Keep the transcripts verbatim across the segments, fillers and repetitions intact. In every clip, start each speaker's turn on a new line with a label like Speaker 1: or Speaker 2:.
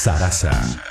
Speaker 1: Sarasa.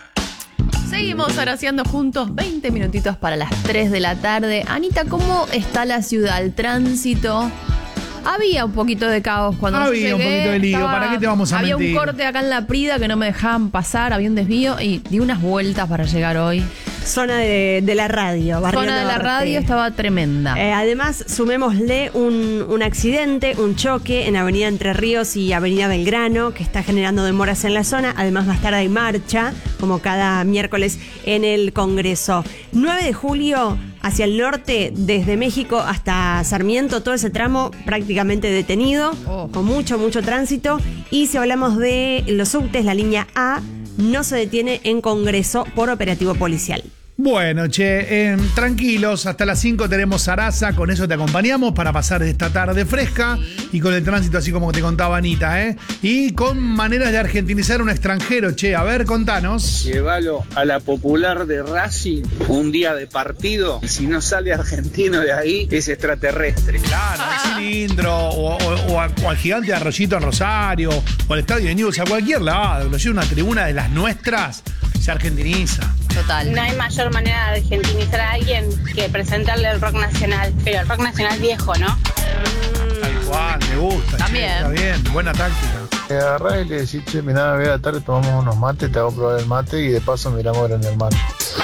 Speaker 2: Seguimos araceando juntos, veinte minutitos para las tres de la tarde. Anita, ¿cómo está la ciudad? El tránsito. Había un poquito de caos cuando
Speaker 3: Había
Speaker 2: yo llegué.
Speaker 3: un poquito de lío,
Speaker 2: Estaba,
Speaker 3: ¿para qué te vamos a
Speaker 2: había
Speaker 3: mentir?
Speaker 2: un corte acá en La Prida que no me dejaban pasar, había un desvío y di unas vueltas para llegar hoy.
Speaker 4: Zona de, de la radio, Barrio
Speaker 2: Zona de la
Speaker 4: Norte.
Speaker 2: radio estaba tremenda.
Speaker 4: Eh, además, sumémosle un, un accidente, un choque en Avenida Entre Ríos y Avenida Belgrano, que está generando demoras en la zona. Además, más tarde hay marcha, como cada miércoles en el Congreso. nueve de julio, hacia el norte, desde México hasta Sarmiento, todo ese tramo prácticamente detenido,
Speaker 2: Oh.
Speaker 4: con mucho, mucho tránsito. Y si hablamos de los subtes, la línea A no se detiene en Congreso por operativo policial.
Speaker 3: Bueno, che, eh, tranquilos, hasta las cinco tenemos Sarasa, con eso te acompañamos para pasar esta tarde fresca y con el tránsito así como te contaba Anita, ¿eh? Y con maneras de argentinizar a un extranjero, che, a ver, contanos.
Speaker 5: Llévalo a la popular de Racing un día de partido y si no sale argentino de ahí es extraterrestre.
Speaker 3: Claro, al cilindro, o, o- o a- o al gigante de Arroyito en Rosario, o al estadio de News, a cualquier lado, lo lleva una tribuna de las nuestras, se argentiniza.
Speaker 2: Total.
Speaker 6: No hay mayor manera de argentinizar a alguien que presentarle el rock nacional, pero el rock nacional viejo, ¿no?
Speaker 3: Tal cual, me gusta, che,
Speaker 2: También.
Speaker 3: está bien, buena táctica.
Speaker 7: Te agarrás y le decís, che, mirá, voy a la tarde, tomamos unos mates, te hago probar el mate y de paso miramos Gran Hermano.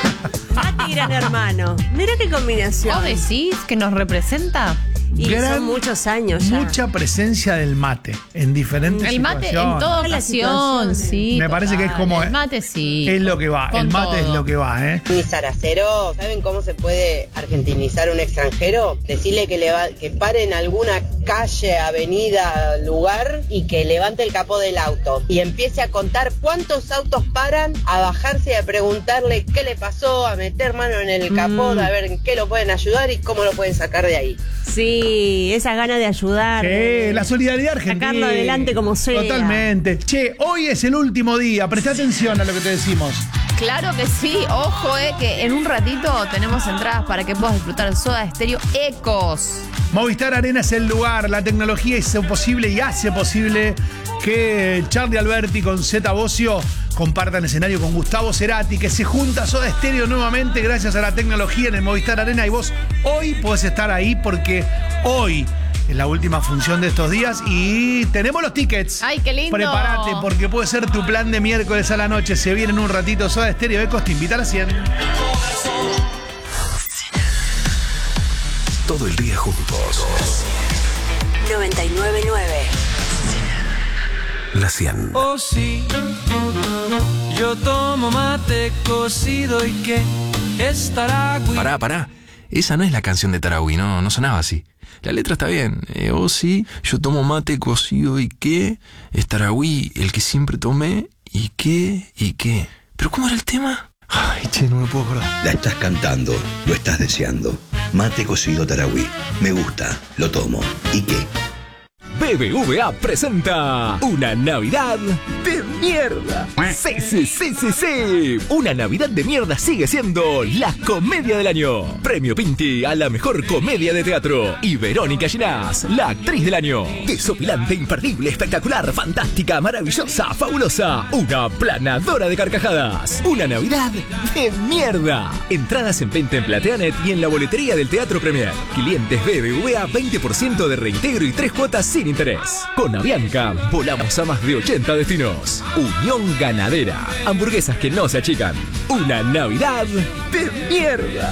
Speaker 4: Mati Gran Hermano. Mira qué combinación.
Speaker 2: ¿Vos decís que nos representa?
Speaker 4: Y
Speaker 3: Gran-
Speaker 4: son muchos años ya.
Speaker 3: Mucha presencia del mate en diferentes
Speaker 2: El mate en
Speaker 3: situaciones.
Speaker 2: toda
Speaker 4: Todas las
Speaker 2: ocasión,
Speaker 4: situaciones.
Speaker 2: sí.
Speaker 3: Me parece que es
Speaker 2: total.
Speaker 3: como-
Speaker 2: El mate sí.
Speaker 3: Es lo que va,
Speaker 2: Con
Speaker 3: el mate
Speaker 2: todo.
Speaker 3: es lo que va, ¿eh?
Speaker 8: Mis zaraceros, ¿saben cómo se puede argentinizar un extranjero? Decirle que, le va, que pare en alguna calle, avenida, lugar y que levante el capó del auto y empiece a contar cuántos autos paran, a bajarse y a preguntarle qué le pasó, a meter mano en el capó,
Speaker 4: Mm.
Speaker 8: a ver en qué lo pueden ayudar y cómo lo pueden sacar de ahí.
Speaker 4: Sí, esa gana de ayudar.
Speaker 3: Sí, la solidaridad argentina.
Speaker 4: Sacarlo adelante como sea.
Speaker 3: Totalmente. Che, hoy es el último día. Presta atención a lo que te decimos.
Speaker 2: Claro que sí, ojo, eh, que en un ratito tenemos entradas para que puedas disfrutar Soda Estéreo Ecos.
Speaker 3: Movistar Arena es el lugar. La tecnología hizo posible y hace posible que Charlie Alberti con Zeta Bocio compartan escenario con Gustavo Cerati, que se junta Soda Estéreo nuevamente gracias a la tecnología en el Movistar Arena. Y vos hoy podés estar ahí porque hoy es la última función de estos días y tenemos los tickets.
Speaker 2: ¡Ay, qué lindo!
Speaker 3: Prepárate porque puede ser tu plan de miércoles a la noche. Se viene en un ratito Soda Estéreo Ecos, te invita a las cien.
Speaker 1: Todo el día juntos.
Speaker 9: noventa y nueve punto nueve.
Speaker 1: La cien.
Speaker 10: Oh sí, yo tomo mate cocido y que es Taragüi.
Speaker 11: Pará, pará. Esa no es la canción de Taragüi, no, no sonaba así. La letra está bien. Eh, oh sí, yo tomo mate cocido y qué es Taragüi, el que siempre tomé y qué y qué. ¿Pero cómo era el tema? Ay, che, no me puedo acordar.
Speaker 12: La estás cantando, lo estás deseando. Mate cocido Taragüi. Me gusta, lo tomo. ¿Y qué?
Speaker 13: B B V A presenta una Navidad de mierda. Sí, sí, sí, sí, sí. Una Navidad de mierda sigue siendo la comedia del año. Premio Pinti a la mejor comedia de teatro. Y Verónica Ginás, la actriz del año. Desopilante, imperdible, espectacular, fantástica, maravillosa, fabulosa. Una planadora de carcajadas. Una Navidad de mierda. Entradas en venta en Plateanet y en la boletería del Teatro Premier. Clientes B B V A veinte por ciento de reintegro y tres cuotas sin interés. Con Avianca volamos a más de ochenta destinos. Unión Ganadera. Hamburguesas que no se achican. Una Navidad de mierda.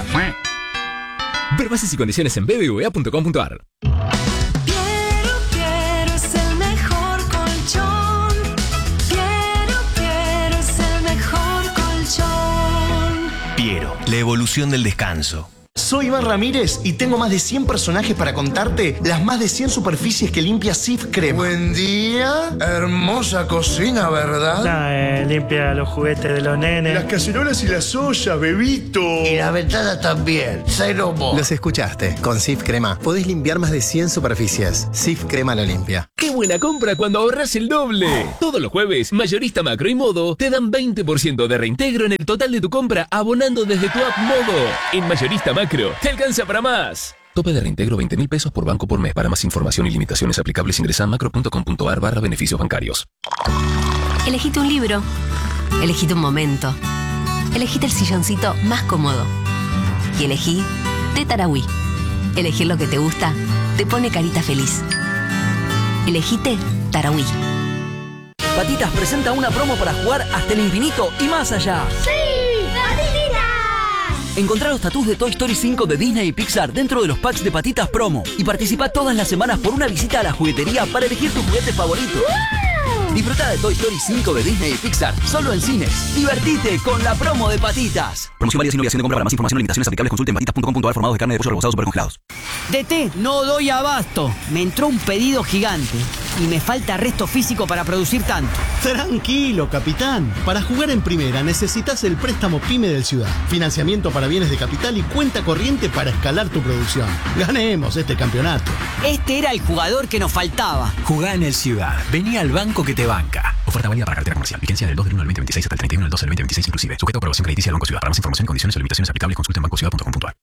Speaker 13: Ver bases y condiciones en b b v a punto com punto a r.
Speaker 9: Quiero, quiero, es el mejor colchón. Quiero, quiero, es el mejor colchón.
Speaker 14: Piero, la evolución del descanso. Soy Iván Ramírez y tengo más de cien personajes para contarte las más de cien superficies que limpia Sif Crema.
Speaker 7: Buen día, hermosa cocina, ¿verdad?
Speaker 15: No, eh, limpia los juguetes de los nenes.
Speaker 7: Las cacerolas y las ollas, bebito.
Speaker 14: Y la ventana también, cero mo.
Speaker 16: Los escuchaste. Con Sif Crema podés limpiar más de cien superficies. Sif Crema lo limpia.
Speaker 13: ¡Qué buena compra cuando ahorras el doble! Todos los jueves, Mayorista Macro y Modo te dan veinte por ciento de reintegro en el total de tu compra abonando desde tu app Modo. En Mayorista Macro te alcanza para más. Tope de reintegro veinte mil pesos por banco por mes. Para más información y limitaciones aplicables ingresa a macro punto com punto a r barra beneficios bancarios.
Speaker 9: Elegite un libro.
Speaker 1: Elegite un momento. Elegite el silloncito más cómodo. Y elegí té Tarahui. Elegir lo que te gusta te pone carita feliz. Elegite Tarahui.
Speaker 17: Patitas presenta una promo para jugar hasta el infinito y más allá.
Speaker 9: ¡Sí! ¡Patitas!
Speaker 17: Encontrá los tatús de Toy Story cinco de Disney y Pixar dentro de los packs de Patitas Promo. Y participa todas las semanas por una visita a la juguetería para elegir tu juguete favorito. ¡Wow! Disfruta de Toy Story cinco de Disney y Pixar solo en cines. Divertite con la promo de Patitas. Promoción válida sin obligación de compra. Para más información y limitaciones aplicables consulta en patitas punto com punto a r. Formados de carne de pollo rebozados supercongelados.
Speaker 18: D T, no doy abasto. Me entró un pedido gigante y me falta resto físico para producir tanto.
Speaker 19: Tranquilo, capitán. Para jugar en primera necesitas el préstamo PYME del Ciudad. Financiamiento para bienes de capital y cuenta corriente para escalar tu producción. Ganemos este campeonato.
Speaker 18: Este era el jugador que nos faltaba.
Speaker 20: Jugá en el Ciudad. Vení al banco que te banca. Oferta válida para cartera comercial. Vigencia del dos del uno del veinte veintiséis hasta el treinta y uno del doce del veinte veintiséis inclusive. Sujeto a aprobación crediticia del Banco Ciudad. Para más información, condiciones o limitaciones aplicables, consulta en banco ciudad punto com punto a r.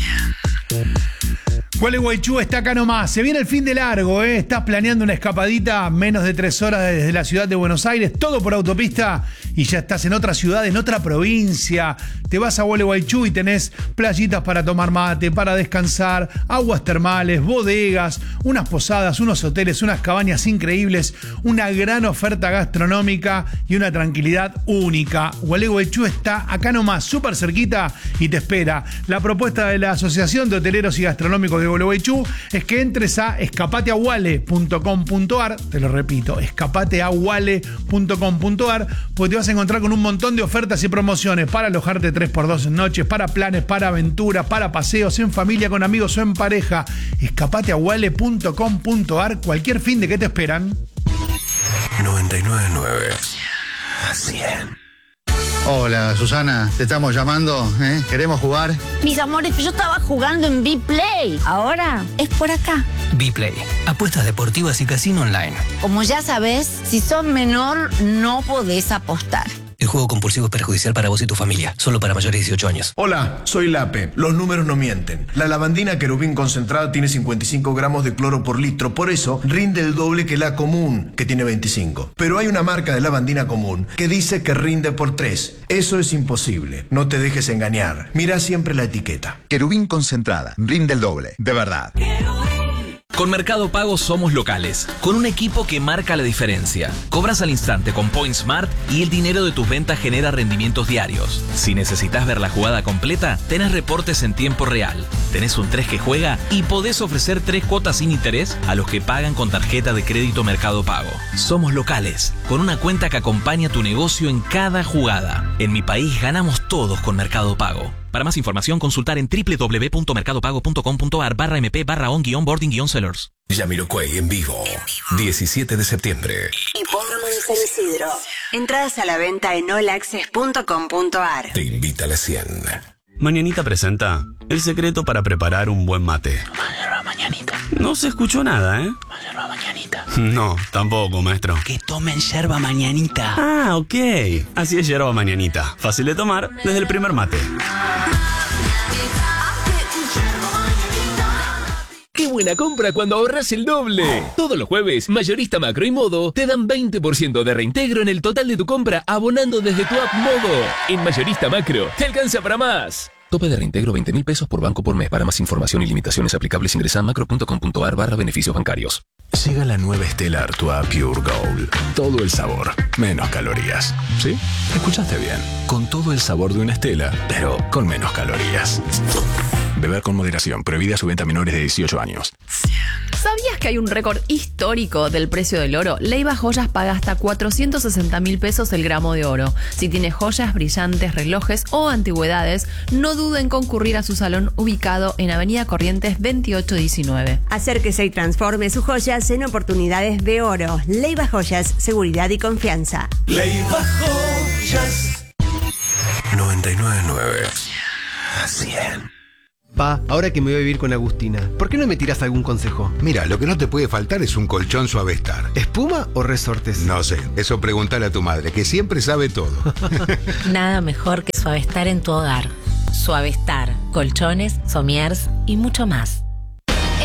Speaker 3: Gualeguaychú está acá nomás. Se viene el fin de largo, ¿eh? Estás planeando una escapadita menos de tres horas desde la ciudad de Buenos Aires, todo por autopista, y ya estás en otra ciudad, en otra provincia. Te vas a Gualeguaychú y tenés playitas para tomar mate, para descansar, aguas termales, bodegas, unas posadas, unos hoteles, unas cabañas increíbles, una gran oferta gastronómica y una tranquilidad única. Gualeguaychú está acá nomás, súper cerquita, y te espera. La propuesta de la Asociación de Hoteleros y Gastronómicos de Gualeguaychú es que entres a escapateaguale punto com punto a r, te lo repito, escapateaguale punto com punto a r, porque te vas a encontrar con un montón de ofertas y promociones para alojarte tres por dos en noches, para planes, para aventuras, para paseos en familia, con amigos o en pareja. escapateaguale punto com punto a r, cualquier fin de que te esperan.
Speaker 11: noventa y nueve punto nueve a cien.
Speaker 21: Hola, Susana, te estamos llamando, ¿eh? ¿Queremos jugar?
Speaker 22: Mis amores, yo estaba jugando en B-Play. Ahora es por acá.
Speaker 23: B-Play, apuestas deportivas y casino online.
Speaker 22: Como ya sabes, si sos menor, no podés apostar.
Speaker 23: El juego compulsivo es perjudicial para vos y tu familia. Solo para mayores de dieciocho años.
Speaker 24: Hola, soy Lape. Los números no mienten. La lavandina querubín concentrada tiene cincuenta y cinco gramos de cloro por litro. Por eso rinde el doble que la común, que tiene veinticinco. Pero hay una marca de lavandina común que dice que rinde por tres. Eso es imposible. No te dejes engañar. Mira siempre la etiqueta.
Speaker 25: Querubín concentrada. Rinde el doble. De verdad.
Speaker 26: Con Mercado Pago somos locales, con un equipo que marca la diferencia. Cobras al instante con Point Smart y el dinero de tus ventas genera rendimientos diarios. Si necesitas ver la jugada completa, tenés reportes en tiempo real. Tenés un tres que juega y podés ofrecer tres cuotas sin interés a los que pagan con tarjeta de crédito Mercado Pago. Somos locales, con una cuenta que acompaña tu negocio en cada jugada. En mi país ganamos todos con Mercado Pago. Para más información, consultar en doble u doble u doble u punto mercado pago punto com punto a r barra mp barra on guión boarding guión sellers.
Speaker 11: Jamiroquai en vivo, diecisiete de septiembre.
Speaker 27: Hipódromo de San Isidro. Entradas a la venta en all access punto com punto a r.
Speaker 11: Te invita a la cien.
Speaker 28: Mañanita presenta el secreto para preparar un buen mate.
Speaker 18: Yerba mañanita.
Speaker 28: No se escuchó nada, ¿eh?
Speaker 18: Yerba mañanita.
Speaker 28: No, tampoco, maestro.
Speaker 18: Que tomen yerba mañanita.
Speaker 28: Ah, ok. Así es yerba mañanita. Fácil de tomar desde el primer mate.
Speaker 29: ¡Qué buena compra cuando ahorras el doble! Todos los jueves, Mayorista Macro y Modo te dan veinte por ciento de reintegro en el total de tu compra abonando desde tu app Modo. En Mayorista Macro, te alcanza para más.
Speaker 11: Tope de reintegro veinte mil pesos por banco por mes. Para más información y limitaciones aplicables ingresa a macro punto com punto a r barra beneficios bancarios. Llega la nueva Stella Artois Pure Gold. Todo el sabor, menos calorías. ¿Sí? Escuchaste bien. Con todo el sabor de una Stella, pero con menos calorías. Beber con moderación. Prohibida su venta a menores de dieciocho años.
Speaker 2: ¿Sabías que hay un récord histórico del precio del oro? Leiva Joyas paga hasta cuatrocientos sesenta mil pesos el gramo de oro. Si tienes joyas, brillantes, relojes o antigüedades, no duden en concurrir a su salón ubicado en Avenida Corrientes veintiocho diecinueve.
Speaker 4: Acérquese y transforme sus joyas en oportunidades de oro. Leiva Joyas, seguridad y confianza.
Speaker 9: Leiva Joyas.
Speaker 11: noventa y nueve punto nueve a cien.
Speaker 16: Pa, ahora que me voy a vivir con Agustina, ¿por qué no me tiras algún consejo?
Speaker 30: Mira, lo que no te puede faltar es un colchón Suavestar.
Speaker 16: ¿Espuma o resortes?
Speaker 30: No sé, eso pregúntale a tu madre, que siempre sabe todo.
Speaker 31: Nada mejor que Suavestar en tu hogar. Suavestar, colchones, somiers y mucho más.